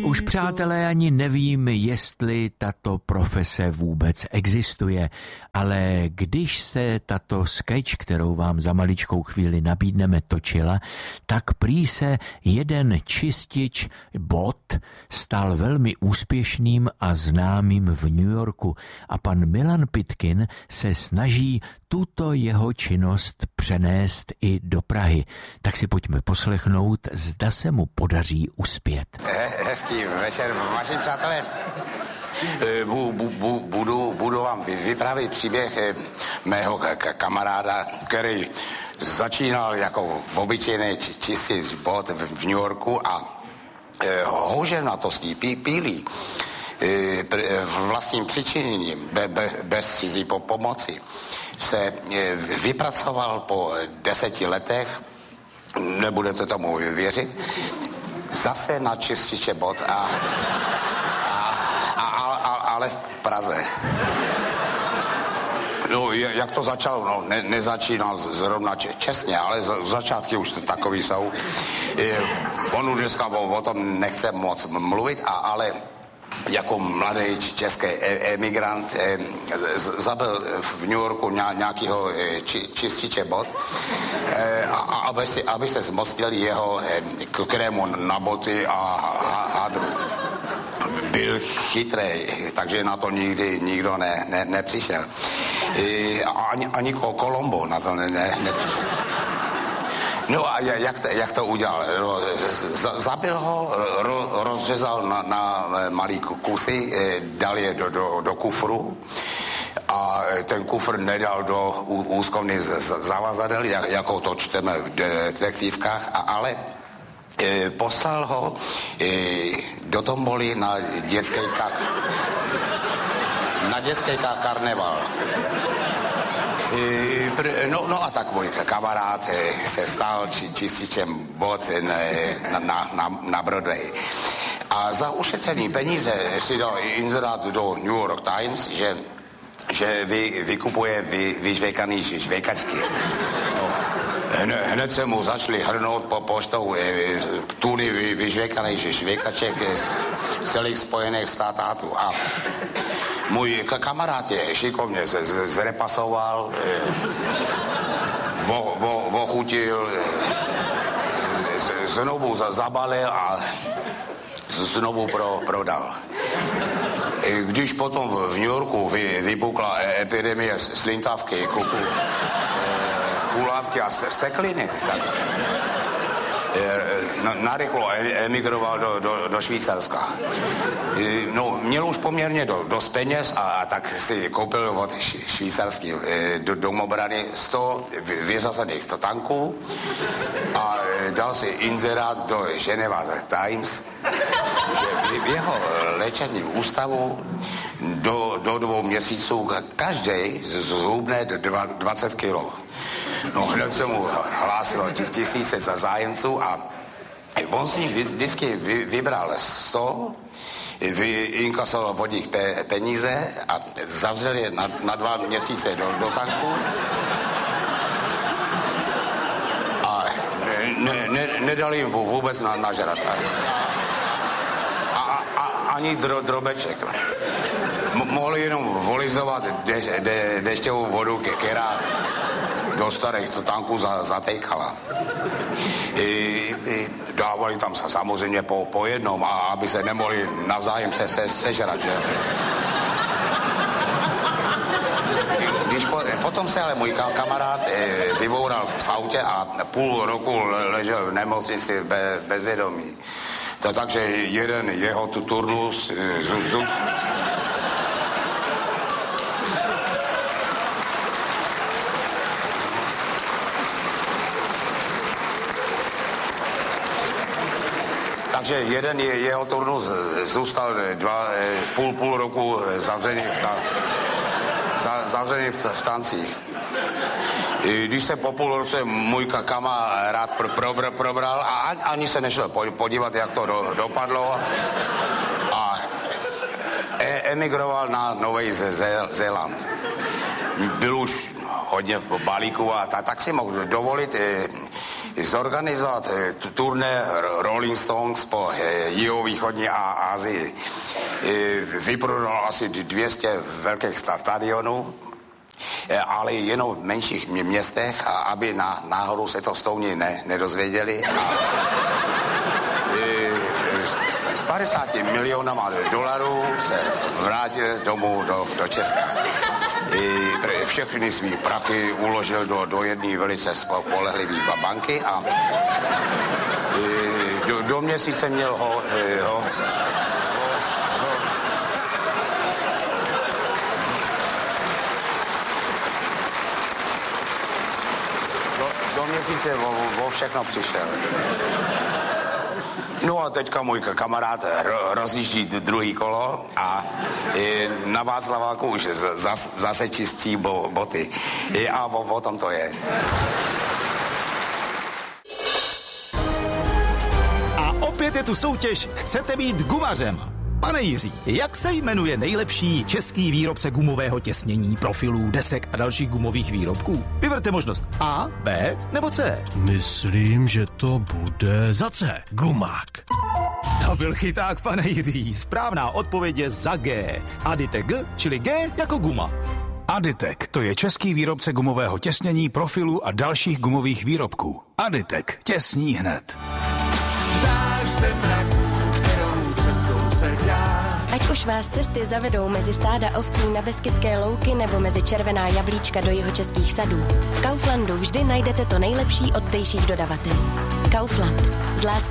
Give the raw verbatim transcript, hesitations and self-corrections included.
Už přátelé ani nevím, jestli tato profese vůbec existuje, ale když se tato sketch, kterou vám za maličkou chvíli nabídneme, točila, tak prý se jeden čistič bot stal velmi úspěšným a známým v New Yorku a pan Milan Pitkin se snaží tuto jeho činnost přenést i do Prahy. Tak si pojďme poslechnout, zda se mu podaří uspět. He, hezký večer, vážení přátelé. Bu, bu, bu, budu, budu vám vyprávět příběh mého k- kamaráda, který začínal jako v obyčejný čistý bot v, v New Yorku a e, houževnatostí, pí, pílí, e, pr, vlastním přičiněním, be, be, bez cizí po, pomoci, se e, vypracoval po deseti letech, nebudete tomu věřit, zase na čističe bot a, a, a, a, ale v Praze. No, jak to začalo? No, ne, nezačínal zrovna čestně, ale z, začátky už takový jsou. On dneska o, o tom nechce moc mluvit, a, ale jako mladý český emigrant eh, zabil v New Yorku nějakého eh, či, čističe bot, eh, a, aby, si, aby se zmostil jeho eh, krému na boty a, a, a byl chytrý, takže na to nikdy nikdo ne, ne, nepřišel. Eh, ani, ani Colombo na to ne, ne, nepřišel. No a jak to, jak to udělal? Zabil ho, rozřezal na, na malý kusy, dal je do, do, do kufru a ten kufr nedal do úzkovny zavazadel, jak, jako to čteme v detektivkách, ale poslal ho do tomboly na dětský kak, na dětský karneval. No, no a tak můj kamarád se stal či, čističem bot na, na, na, na Broadway. A za ušetřený peníze si dal inzerát do New York Times, že, že vy, vykupuje vy, vyžvejkaný žvejkačky. No, hned se mu začali hrnout po poštou tuny vy, vyžvejkaných žvejkaček z celých Spojených států. A můj kamarád je šikovně z, z, zrepasoval, vo, vo, vochutil, z, znovu zabalil a znovu pro, prodal. Když potom v New Yorku vy, vypukla epidemie slintavky, kulávky a stekliny, tak narychlo emigroval do, do, do Švýcarska. No, měl už poměrně do, dost peněz a, a tak si koupil od švýcarských do, domobrany sto vyřazených tanků a dal si inzerát do Geneva Times, že v jeho léčebním ústavu do, do dvou měsíců každý zhubne dvacet kilo. No, hned se mu hlásilo tisíce za zájemců a on si vždycky vybral sto, vyinkasoval od nich peníze a zavřel je na, na dva měsíce do, do tanku a ne, ne, nedali jim vůbec na, nažrat. A, a, a ani dro, drobeček. M- mohli jenom volizovat de, de, dešťovou vodu, která do starých tanků za, zatejkala. I, i dávali tam se samozřejmě po, po jednom, a aby se nemohli navzájem se, se sežrat, že? Když po, potom se ale můj kamarád e, vyboural v autě a půl roku ležel v nemocnici be, bez vědomí. To, takže jeden jeho tu turnus e, z, z, Takže jeden je, jeho turnus zůstal dva, půl, půl roku zavřený v, ta, za, zavřený v, v tancích. Když se po půl roce můj kamarád pro, pro, probral a ani se nešel podívat, jak to do, dopadlo, a e, emigroval na Nový Zéland. Byl už hodně v balíku a ta, tak si mohl dovolit e, zorganizovat turné Rolling Stones po jihovýchodní Asii. Vyprodal asi dvě stě velkých stadionů, ale jenom v menších městech, a aby na, náhodou se to Stouni ne, nedozvěděli. A, s, s padesáti milionama dolarů se vrátil domů do, do Česka. I všechny svý prachy uložil do, do jedné velice spolehlivé banky a do, do měsíce měl ho, ho do měsíce o, o všechno přišel. No a teďka můj kamarád rozjíždí druhý kolo a na Václaváku už zase, zase čistí bo, boty. A o, o tom to je. A opět je tu soutěž Chcete být gumařem? Pane Jiří, jak se jmenuje nejlepší český výrobce gumového těsnění, profilů, desek a dalších gumových výrobků? Vyberte možnost A, B nebo C. Myslím, že to bude za C. Gumák. To byl chyták, pane Jiří. Správná odpověď je za G. Aditek G, čili G jako guma. Aditek, to je český výrobce gumového těsnění, profilů a dalších gumových výrobků. Aditek, těsní hned. Ptáš se mraků, kterou cestou se dá. Ať už vás cesty zavedou mezi stáda ovcí na Beskydské louky nebo mezi červená jablíčka do jihočeských sadů, v Kauflandu vždy najdete to nejlepší od zdejších dodavatelů. Kaufland. Z lásky